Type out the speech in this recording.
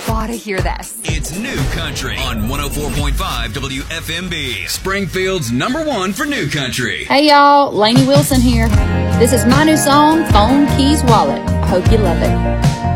gotta hear this. It's New Country on 104.5 WFMB. Springfield's #1 for New Country. Hey y'all, Lainey Wilson here. This is my new song, Phone Keys Wallet. I hope you love it.